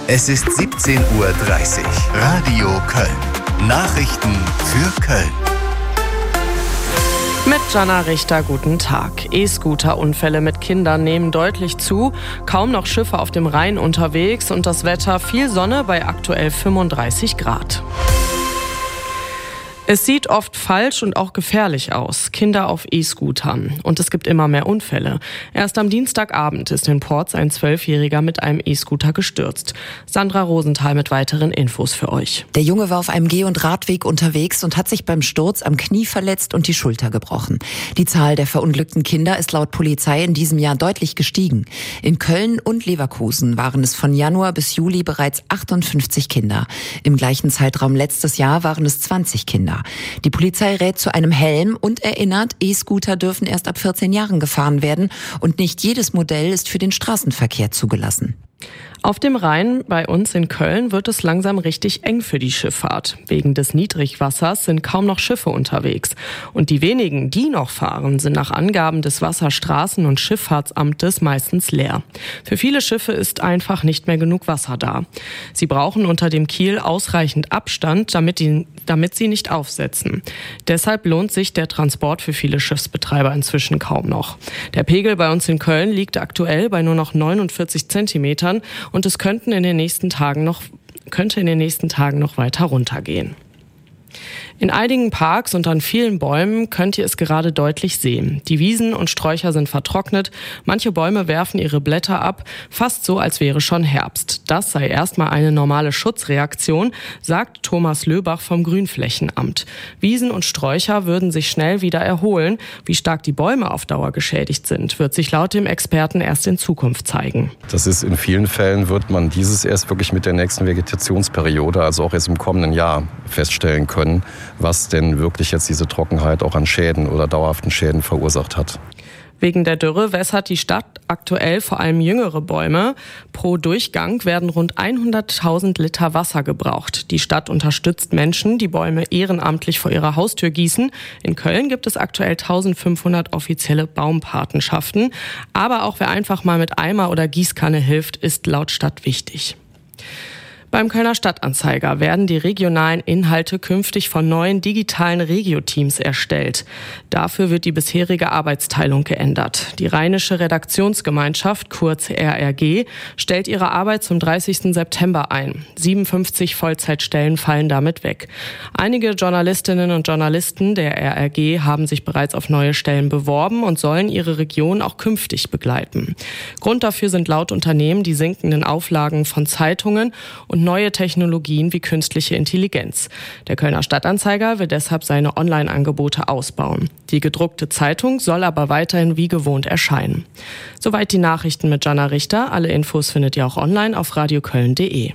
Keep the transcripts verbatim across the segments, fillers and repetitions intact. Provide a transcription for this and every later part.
Es ist siebzehn Uhr dreißig. Radio Köln. Nachrichten für Köln. Mit Jana Richter, guten Tag. E-Scooter-Unfälle mit Kindern nehmen deutlich zu. Kaum noch Schiffe auf dem Rhein unterwegs und das Wetter viel Sonne bei aktuell fünfunddreißig Grad. Es sieht oft falsch und auch gefährlich aus. Kinder auf E-Scootern. Und es gibt immer mehr Unfälle. Erst am Dienstagabend ist in Porz ein Zwölfjähriger mit einem E-Scooter gestürzt. Sandra Rosenthal mit weiteren Infos für euch. Der Junge war auf einem Geh- und Radweg unterwegs und hat sich beim Sturz am Knie verletzt und die Schulter gebrochen. Die Zahl der verunglückten Kinder ist laut Polizei in diesem Jahr deutlich gestiegen. In Köln und Leverkusen waren es von Januar bis Juli bereits achtundfünfzig Kinder. Im gleichen Zeitraum letztes Jahr waren es zwanzig Kinder. Die Polizei rät zu einem Helm und erinnert, E-Scooter dürfen erst ab vierzehn Jahren gefahren werden und nicht jedes Modell ist für den Straßenverkehr zugelassen. Auf dem Rhein bei uns in Köln wird es langsam richtig eng für die Schifffahrt. Wegen des Niedrigwassers sind kaum noch Schiffe unterwegs. Und die wenigen, die noch fahren, sind nach Angaben des Wasserstraßen- und Schifffahrtsamtes meistens leer. Für viele Schiffe ist einfach nicht mehr genug Wasser da. Sie brauchen unter dem Kiel ausreichend Abstand, damit, die, damit sie nicht aufsetzen. Deshalb lohnt sich der Transport für viele Schiffsbetreiber inzwischen kaum noch. Der Pegel bei uns in Köln liegt aktuell bei nur noch neunundvierzig Zentimetern. Und es könnten in den nächsten Tagen noch, könnte in den nächsten Tagen noch weiter runtergehen. In einigen Parks und an vielen Bäumen könnt ihr es gerade deutlich sehen. Die Wiesen und Sträucher sind vertrocknet, manche Bäume werfen ihre Blätter ab, fast so, als wäre schon Herbst. Das sei erstmal eine normale Schutzreaktion, sagt Thomas Löbach vom Grünflächenamt. Wiesen und Sträucher würden sich schnell wieder erholen. Wie stark die Bäume auf Dauer geschädigt sind, wird sich laut dem Experten erst in Zukunft zeigen. Das ist in vielen Fällen, wird man dieses erst wirklich mit der nächsten Vegetationsperiode, also auch erst im kommenden Jahr, feststellen können, was denn wirklich jetzt diese Trockenheit auch an Schäden oder dauerhaften Schäden verursacht hat. Wegen der Dürre wässert die Stadt aktuell vor allem jüngere Bäume. Pro Durchgang werden rund hunderttausend Liter Wasser gebraucht. Die Stadt unterstützt Menschen, die Bäume ehrenamtlich vor ihrer Haustür gießen. In Köln gibt es aktuell eintausendfünfhundert offizielle Baumpatenschaften. Aber auch wer einfach mal mit Eimer oder Gießkanne hilft, ist laut Stadt wichtig. Beim Kölner Stadtanzeiger werden die regionalen Inhalte künftig von neuen digitalen Regio-Teams erstellt. Dafür wird die bisherige Arbeitsteilung geändert. Die Rheinische Redaktionsgemeinschaft, kurz R R G, stellt ihre Arbeit zum dreißigsten September ein. siebenundfünfzig Vollzeitstellen fallen damit weg. Einige Journalistinnen und Journalisten der R R G haben sich bereits auf neue Stellen beworben und sollen ihre Region auch künftig begleiten. Grund dafür sind laut Unternehmen die sinkenden Auflagen von Zeitungen und neue Technologien wie künstliche Intelligenz. Der Kölner Stadtanzeiger will deshalb seine Online-Angebote ausbauen. Die gedruckte Zeitung soll aber weiterhin wie gewohnt erscheinen. Soweit die Nachrichten mit Jana Richter. Alle Infos findet ihr auch online auf radioköln punkt de.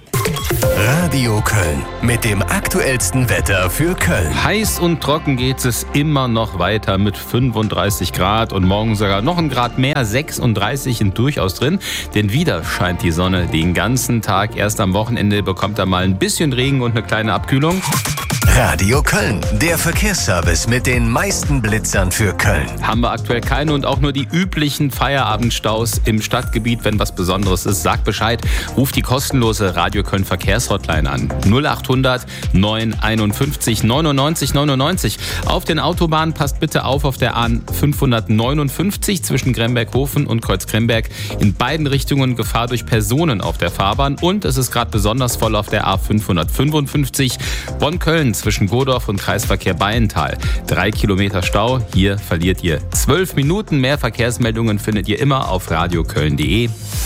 Radio Köln mit dem aktuellsten Wetter für Köln. Heiß und trocken geht es immer noch weiter mit fünfunddreißig Grad und morgen sogar noch ein Grad mehr, sechsunddreißig sind durchaus drin. Denn wieder scheint die Sonne den ganzen Tag. Erst am Wochenende bekommt er mal ein bisschen Regen und eine kleine Abkühlung. Radio Köln, der Verkehrsservice mit den meisten Blitzern für Köln. Haben wir aktuell keine und auch nur die üblichen Feierabendstaus im Stadtgebiet. Wenn was Besonderes ist, sagt Bescheid. Ruft die kostenlose Radio Köln Verkehrshotline an. null achthundert neun einundfünfzig neunundneunzig neunundneunzig. Auf den Autobahnen passt bitte auf auf der A fünfhundertneunundfünfzig zwischen Gremberghofen und Kreuzkremberg. In beiden Richtungen Gefahr durch Personen auf der Fahrbahn. Und es ist gerade besonders voll auf der A fünfhundertfünfundfünfzig Bonn-Köln zwischen Godorf und Kreisverkehr Bayental. Drei Kilometer Stau, hier verliert ihr zwölf Minuten. Mehr Verkehrsmeldungen findet ihr immer auf radioköln punkt de.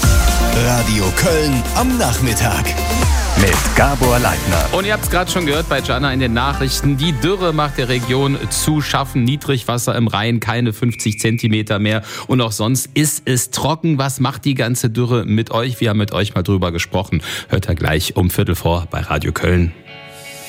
Radio Köln am Nachmittag mit Gabor Leitner. Und ihr habt es gerade schon gehört bei Jana in den Nachrichten. Die Dürre macht der Region zu schaffen. Niedrigwasser im Rhein, keine fünfzig Zentimeter mehr. Und auch sonst ist es trocken. Was macht die ganze Dürre mit euch? Wir haben mit euch mal drüber gesprochen. Hört ihr gleich um Viertel vor bei Radio Köln.